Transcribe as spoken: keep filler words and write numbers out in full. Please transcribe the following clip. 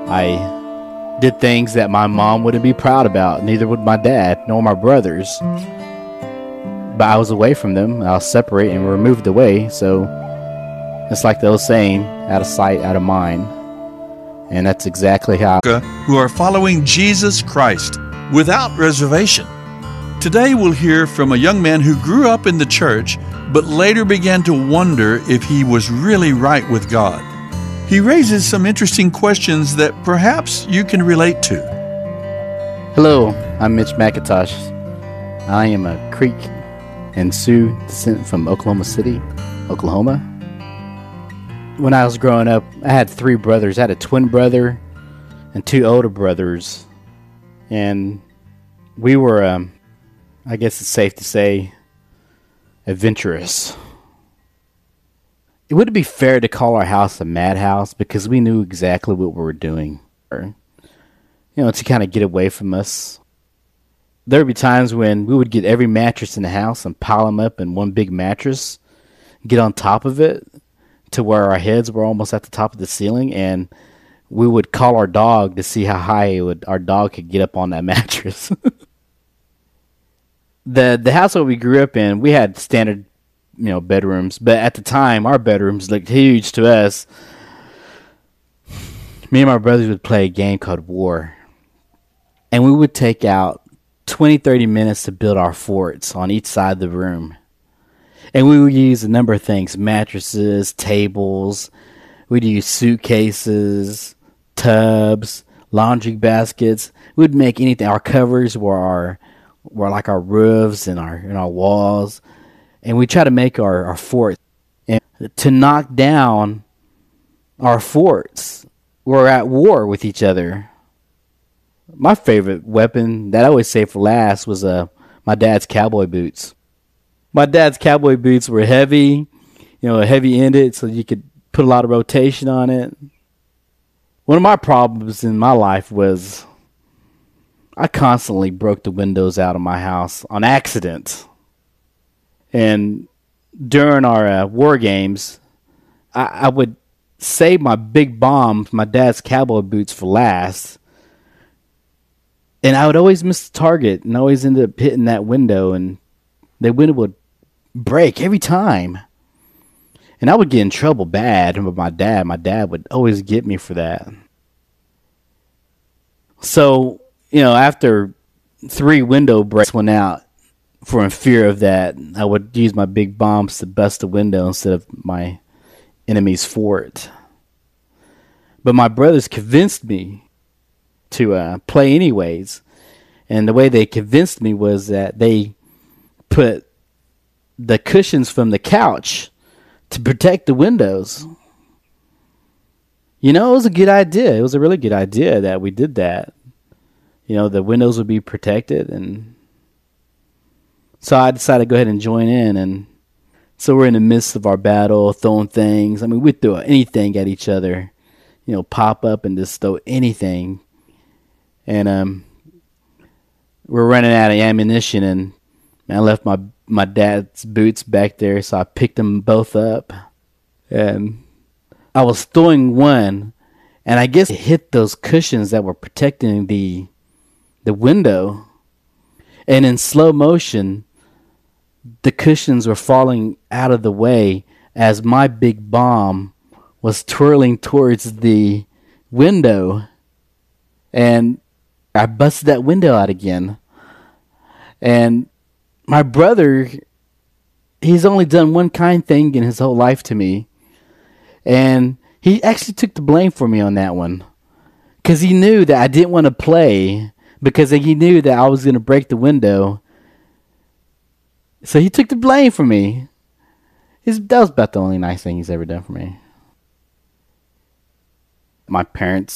I did things that my mom wouldn't be proud about, neither would my dad, nor my brothers. But I was away from them. I was separated and removed away, so it's like the old saying, out of sight, out of mind. And that's exactly how who are following Jesus Christ without reservation. Today we'll hear from a young man who grew up in the church, but later began to wonder if he was really right with God. He raises some interesting questions that perhaps you can relate to. Hello, I'm Mitch McIntosh. I am a Creek and Sioux descent from Oklahoma City, Oklahoma. When I was growing up, I had three brothers. I had a twin brother and two older brothers. And we were, um, I guess it's safe to say, adventurous. It wouldn't be fair to call our house a madhouse because we knew exactly what we were doing. You know, to kind of get away from us. There would be times when we would get every mattress in the house and pile them up in one big mattress, get on top of it to where our heads were almost at the top of the ceiling, and we would call our dog to see how high it would, our dog could get up on that mattress. the The house that we grew up in, we had standard, you know, bedrooms, but at the time, our bedrooms looked huge to us. Me and my brothers would play a game called War, and we would take out twenty, thirty minutes to build our forts on each side of the room. And we would use a number of things, mattresses, tables, we'd use suitcases, tubs, laundry baskets. We'd make anything. Our covers were our were like our roofs and our and our walls. And we try to make our, our forts. And to knock down our forts, we're at war with each other. My favorite weapon that I always save for last was uh, my dad's cowboy boots. My dad's cowboy boots were heavy, you know, heavy-ended, so you could put a lot of rotation on it. One of my problems in my life was I constantly broke the windows out of my house on accident. And during our uh, war games, I, I would save my big bombs, my dad's cowboy boots, for last. And I would always miss the target and always end up hitting that window, and the window would break every time. And I would get in trouble bad with my dad. My dad would always get me for that. So, you know, after three window breaks went out, for in fear of that, I would use my big bombs to bust the window instead of my enemy's fort. But my brothers convinced me to uh, play anyways. And the way they convinced me was that they put the cushions from the couch to protect the windows. You know, it was a good idea. It was a really good idea that we did that. You know, the windows would be protected, and so I decided to go ahead and join in. And so we're in the midst of our battle, throwing things. I mean, we'd throw anything at each other, you know, pop up and just throw anything. And um, we're running out of ammunition, and I left my, my dad's boots back there, so I picked them both up. And I was throwing one, and I guess it hit those cushions that were protecting the the window. And in slow motion, the cushions were falling out of the way as my big bomb was twirling towards the window. And I busted that window out again. And my brother, he's only done one kind thing in his whole life to me. And he actually took the blame for me on that one. Because he knew that I didn't want to play, because he knew that I was going to break the window. So he took the blame for me. His, that was about the only nice thing he's ever done for me. My parents